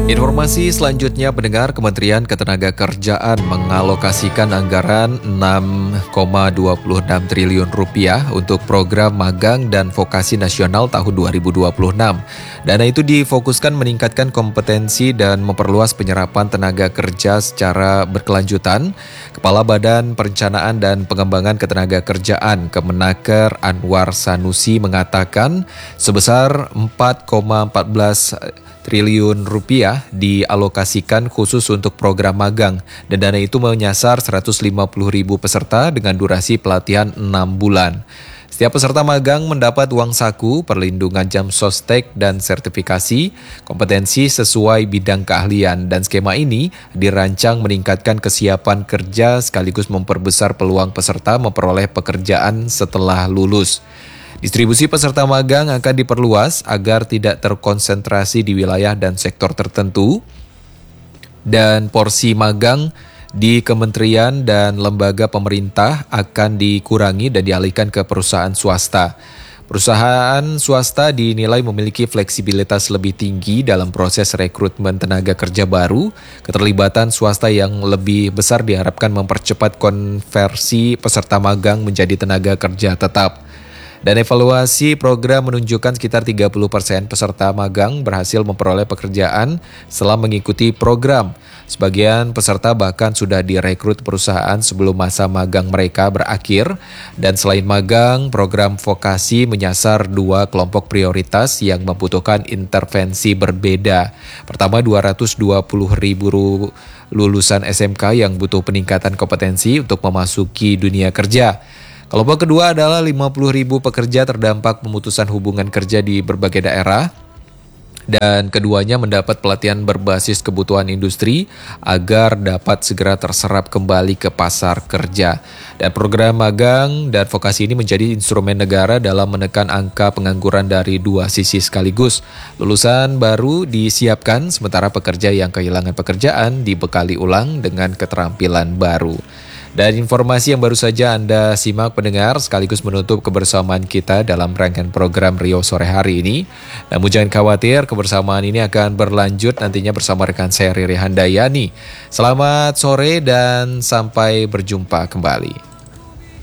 Informasi selanjutnya, pendengar, Kementerian Ketenagakerjaan mengalokasikan anggaran 6,26 triliun rupiah untuk program magang dan vokasi nasional tahun 2026. Dana itu difokuskan meningkatkan kompetensi dan memperluas penyerapan tenaga kerja secara berkelanjutan. Kepala Badan Perencanaan dan Pengembangan Ketenagakerjaan Kemenaker Anwar Sanusi mengatakan sebesar 4,14 triliun rupiah dialokasikan khusus untuk program magang dan dana itu menyasar 150.000 peserta dengan durasi pelatihan 6 bulan. Setiap peserta magang mendapat uang saku, perlindungan jam sostek dan sertifikasi, kompetensi sesuai bidang keahlian, dan skema ini dirancang meningkatkan kesiapan kerja sekaligus memperbesar peluang peserta memperoleh pekerjaan setelah lulus. Distribusi peserta magang akan diperluas agar tidak terkonsentrasi di wilayah dan sektor tertentu, dan porsi magang di kementerian dan lembaga pemerintah akan dikurangi dan dialihkan ke perusahaan swasta. Perusahaan swasta dinilai memiliki fleksibilitas lebih tinggi dalam proses rekrutmen tenaga kerja baru. Keterlibatan swasta yang lebih besar diharapkan mempercepat konversi peserta magang menjadi tenaga kerja tetap. Dan evaluasi program menunjukkan sekitar 30% peserta magang berhasil memperoleh pekerjaan setelah mengikuti program. Sebagian peserta bahkan sudah direkrut perusahaan sebelum masa magang mereka berakhir. Dan selain magang, program vokasi menyasar dua kelompok prioritas yang membutuhkan intervensi berbeda. Pertama, 220.000 lulusan SMK yang butuh peningkatan kompetensi untuk memasuki dunia kerja. Kelompok kedua adalah 50.000 pekerja terdampak pemutusan hubungan kerja di berbagai daerah, dan keduanya mendapat pelatihan berbasis kebutuhan industri agar dapat segera terserap kembali ke pasar kerja. Dan program magang dan vokasi ini menjadi instrumen negara dalam menekan angka pengangguran dari dua sisi sekaligus. Lulusan baru disiapkan, sementara pekerja yang kehilangan pekerjaan dibekali ulang dengan keterampilan baru. Dan informasi yang baru saja Anda simak, pendengar, sekaligus menutup kebersamaan kita dalam rangkaian program Rio sore hari ini. Namun jangan khawatir, kebersamaan ini akan berlanjut nantinya bersama rekan saya Riri Handayani. Selamat sore dan sampai berjumpa kembali.